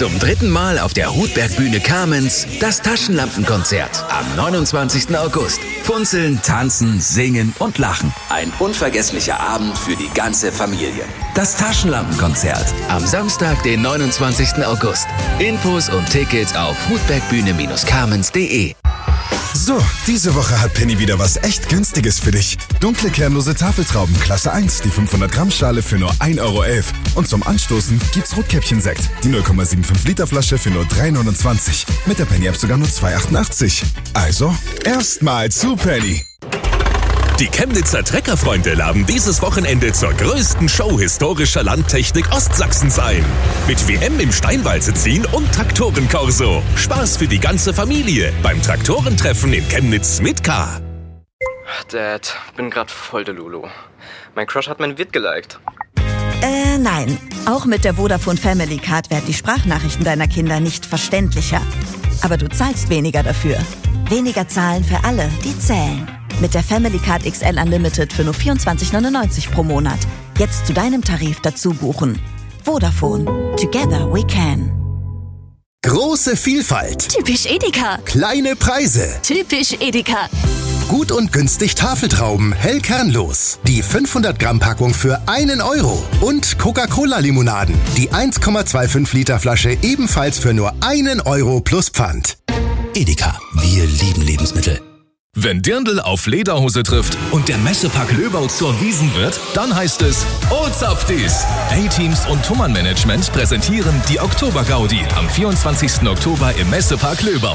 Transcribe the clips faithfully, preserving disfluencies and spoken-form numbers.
Zum dritten Mal auf der Hutberg-Bühne Kamenz das Taschenlampenkonzert am neunundzwanzigsten August. Funzeln, tanzen, singen und lachen. Ein unvergesslicher Abend für die ganze Familie. Das Taschenlampenkonzert am Samstag, den neunundzwanzigsten August. Infos und Tickets auf hutbergbühne Kamenz punkt de. So, diese Woche hat Penny wieder was echt Günstiges für dich. Dunkle kernlose Tafeltrauben Klasse eins, die fünfhundert Gramm Schale für nur ein Euro elf. Und zum Anstoßen gibt's Rotkäppchen-Sekt, die null Komma fünfundsiebzig Liter Flasche für nur drei neunundzwanzig. Mit der Penny-App sogar nur zwei achtundachtzig. Also, erstmal zu Penny. Die Chemnitzer Treckerfreunde laden dieses Wochenende zur größten Show historischer Landtechnik Ostsachsens ein. Mit W M im Steinwalze ziehen und Traktorenkorso. Spaß für die ganze Familie beim Traktorentreffen in Chemnitz mit K. Dad, bin grad voll der Lulu. Mein Crush hat mein Vid geliked. Äh, nein. Auch mit der Vodafone Family Card werden die Sprachnachrichten deiner Kinder nicht verständlicher. Aber du zahlst weniger dafür. Weniger zahlen für alle, die zählen. Mit der Family Card X L Unlimited für nur vierundzwanzig neunundneunzig pro Monat. Jetzt zu deinem Tarif dazu buchen. Vodafone. Together we can. Große Vielfalt. Typisch Edeka. Kleine Preise. Typisch Edeka. Gut und günstig Tafeltrauben, hell kernlos. Die fünfhundert Gramm Packung für einen Euro. Und Coca-Cola-Limonaden. Die eins Komma fünfundzwanzig Liter Flasche ebenfalls für nur einen Euro plus Pfand. Edeka. Wir lieben Lebensmittel. Wenn Dirndl auf Lederhose trifft und der Messepark Löbau zur Wiesn wird, dann heißt es O Zapftis! A-Teams und Thumann Management präsentieren die Oktober-Gaudi am vierundzwanzigsten Oktober im Messepark Löbau.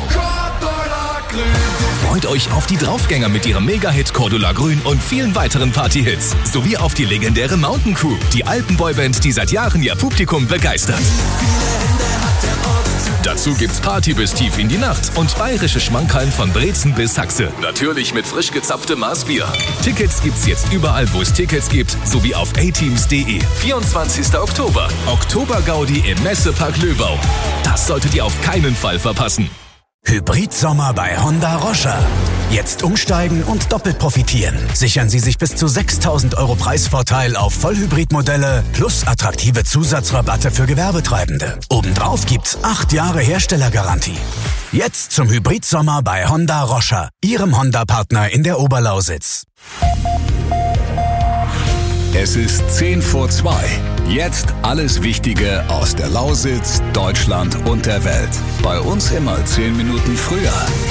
Freut euch auf die Draufgänger mit ihrem Mega-Hit Cordula Grün und vielen weiteren Party-Hits. Sowie auf die legendäre Mountain Crew, die Alpenboyband, die seit Jahren ihr Publikum begeistert. Dazu gibt's Party bis tief in die Nacht und bayerische Schmankerln von Brezen bis Haxe. Natürlich mit frisch gezapftem Maßbier. Tickets gibt's jetzt überall, wo es Tickets gibt, sowie auf a teams punkt de. vierundzwanzigsten Oktober. Oktober-Gaudi im Messepark Löbau. Das solltet ihr auf keinen Fall verpassen. Hybrid-Sommer bei Honda Roscher. Jetzt umsteigen und doppelt profitieren. Sichern Sie sich bis zu sechstausend Euro Preisvorteil auf Vollhybridmodelle plus attraktive Zusatzrabatte für Gewerbetreibende. Obendrauf gibt's acht Jahre Herstellergarantie. Jetzt zum Hybrid-Sommer bei Honda Roscher, Ihrem Honda-Partner in der Oberlausitz. Es ist zehn vor zwei. Jetzt alles Wichtige aus der Lausitz, Deutschland und der Welt. Bei uns immer zehn Minuten früher.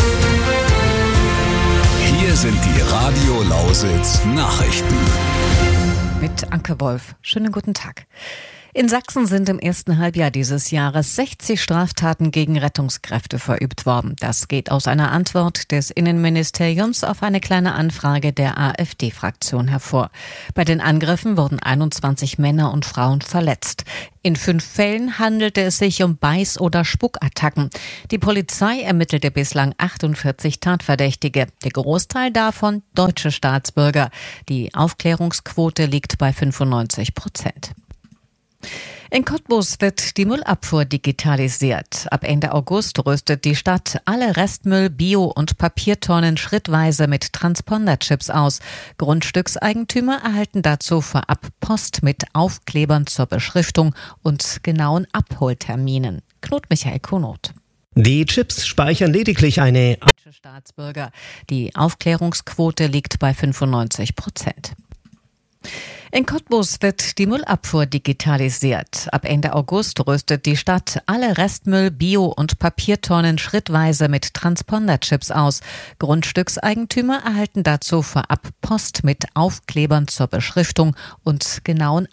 Hier sind die Radio Lausitz Nachrichten. Mit Anke Wolf. Schönen guten Tag. In Sachsen sind im ersten Halbjahr dieses Jahres sechzig Straftaten gegen Rettungskräfte verübt worden. Das geht aus einer Antwort des Innenministeriums auf eine kleine Anfrage der AfD-Fraktion hervor. Bei den Angriffen wurden einundzwanzig Männer und Frauen verletzt. In fünf Fällen handelte es sich um Beiß- oder Spuckattacken. Die Polizei ermittelte bislang achtundvierzig Tatverdächtige. Der Großteil davon deutsche Staatsbürger. Die Aufklärungsquote liegt bei fünfundneunzig Prozent. In Cottbus wird die Müllabfuhr digitalisiert. Ab Ende August rüstet die Stadt alle Restmüll-, Bio- und Papiertonnen schrittweise mit Transponderchips aus. Grundstückseigentümer erhalten dazu vorab Post mit Aufklebern zur Beschriftung und genauen Abholterminen. Knut Michael Konot. Die Chips speichern lediglich eine deutsche Staatsbürger. Die Aufklärungsquote liegt bei fünfundneunzig Prozent. In Cottbus wird die Müllabfuhr digitalisiert. Ab Ende August rüstet die Stadt alle Restmüll-, Bio- und Papiertonnen schrittweise mit Transponderchips aus. Grundstückseigentümer erhalten dazu vorab Post mit Aufklebern zur Beschriftung und genauen